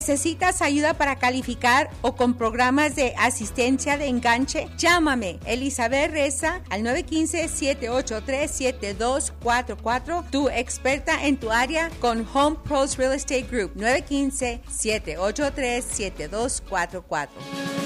¿Necesitas ayuda para calificar o con programas de asistencia de enganche? Llámame, Elizabeth Reza, al 915-783-7244, tu experta en tu área con Home Pros Real Estate Group, 915-783-7244.